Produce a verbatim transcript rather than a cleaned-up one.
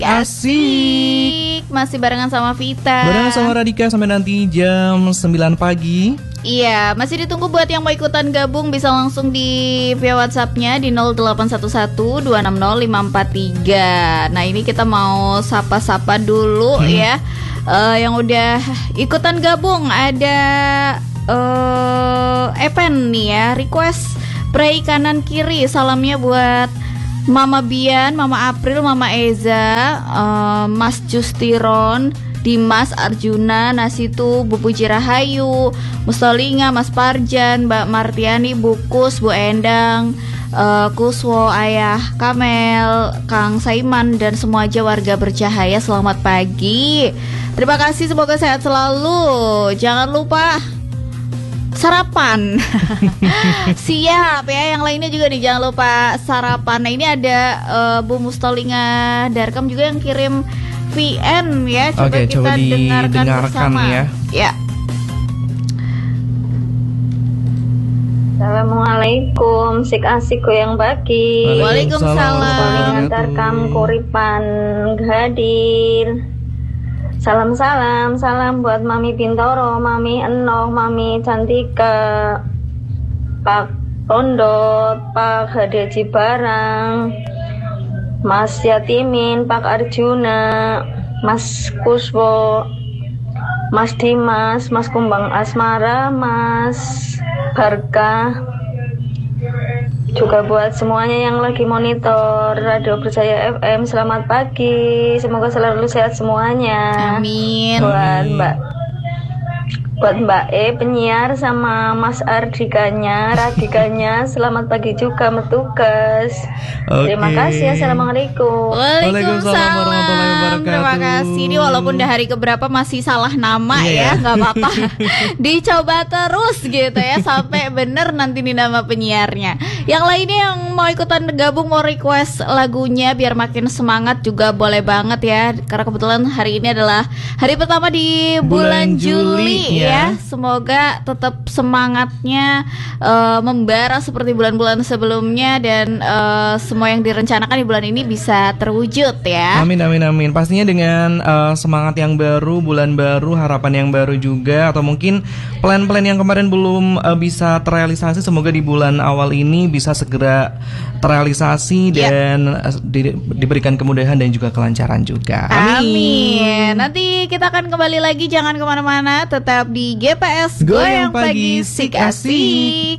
Asik. Masih barengan sama Vita, barengan sama Radika sampai nanti jam sembilan pagi. Iya, masih ditunggu buat yang mau ikutan gabung. Bisa langsung di via WhatsApp-nya di nol delapan satu satu dua enam nol lima empat tiga. Nah ini kita mau sapa-sapa dulu hmm. ya uh, yang udah ikutan gabung. Ada uh, Evan nih ya, request pray kanan kiri. Salamnya buat Mama Bian, Mama April, Mama Eza, uh, Mas Justiron, Dimas, Arjuna, Nasitu, Bu Puji Rahayu, Mustolinga, Mas Parjan, Mbak Martiani, Bukus, Bu Endang, uh, Kuswo, Ayah Kamel, Kang Saiman, dan semua aja warga bercahaya. Selamat pagi. Terima kasih, semoga sehat selalu. Jangan lupa sarapan. Siap ya, yang lainnya juga nih, jangan lupa sarapan. Nah ini ada uh, Bu Mustolinga Darkam juga yang kirim V N ya. Coba Oke, kita coba dengarkan bersama ya. Ya. Assalamualaikum, sik asik goyang bagi. Waalaikumsalam. Darkam Kuripan hadir. Salam-salam, salam buat Mami Bintoro, Mami Enoh, Mami Cantika, Pak Rondot, Pak Hadeji Barang, Mas Yatimin, Pak Arjuna, Mas Kuswo, Mas Dimas, Mas Kumbang Asmara, Mas Barkah. Juga buat semuanya yang lagi monitor Radio Berjaya F M, selamat pagi. Semoga selalu sehat semuanya. Amin. Buat Mbak Buat Mbak E penyiar sama Mas Ardikanya, Radikanya, selamat pagi juga bertugas. Okay. Terima kasih. Assalamualaikum. Waalaikumsalam warahmatullahi wabarakatuh. Terima kasih. Ini walaupun udah hari keberapa masih salah nama yeah. ya, nggak apa-apa. Dicoba terus gitu ya sampai bener nanti nih nama penyiarnya. Yang lainnya yang mau ikutan gabung, mau request lagunya biar makin semangat juga boleh banget ya. Karena kebetulan hari ini adalah hari pertama di bulan, bulan Juli ya. Ya, semoga tetap semangatnya uh, membara seperti bulan-bulan sebelumnya dan uh, semua yang direncanakan di bulan ini bisa terwujud ya. Amin amin amin. Pastinya dengan uh, semangat yang baru, bulan baru, harapan yang baru juga, atau mungkin plan-plan yang kemarin belum uh, bisa terrealisasi, semoga di bulan awal ini bisa segera terrealisasi yeah. dan uh, di, diberikan kemudahan dan juga kelancaran juga. Amin. Amin. Nanti kita akan kembali lagi, jangan kemana-mana, tetap di G P S Goyang Pagi Sik Asik.